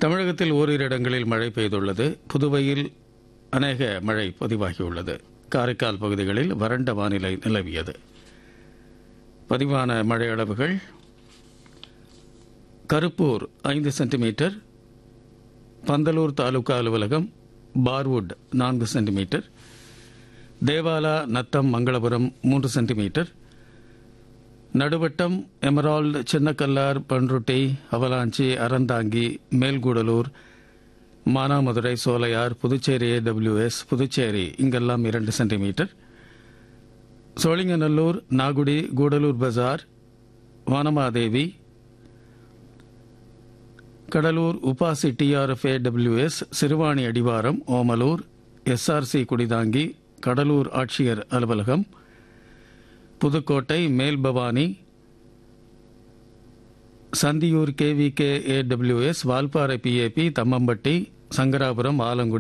தமிழகத்தில் ஓரிரு இடங்களில் மழை பெய்துள்ளது. புதுவையில் அநேக மழை பதிவாகியுள்ளது. காரைக்கால் பகுதிகளில் வறண்ட வானிலை நிலவியது. பதிவான மழை அளவுகள்: கருப்பூர் 5 சென்டிமீட்டர், பந்தலூர் தாலுகா அலுவலகம், Barwood 4 centimetre, Devala, Natham, Mangalapuram 3 centimetre, Naduvattam, Emerald, Chinnakallar, Panruti, avalanche, Aranthangi, Melkudalur, Manamadurai, Sholayar, Puducherry AWS, Puducherry இங்கெல்லாம் 2 சென்டிமீட்டர், சோழிங்கநல்லூர், நாகுடி, கூடலூர் பஜார், Vanamadevi, Cuddalore, UPASI TRF AWS, Siruvani அடிவாரம், ஓமலூர், SRC குடிதாங்கி, கடலூர் ஆட்சியர் அலுவலகம், Pudukkottai, Mel Bhavani, Santhiyur KVK AWS, Valparai PAP, Thammampatti, Sankarapuram, Alangudi,